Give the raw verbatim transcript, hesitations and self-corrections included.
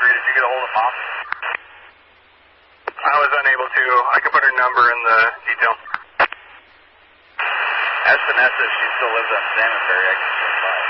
did you get a hold of Mom? I was unable to. I could put her number in the detail. S M S if she still lives on Salmon Ferry. I can swing by.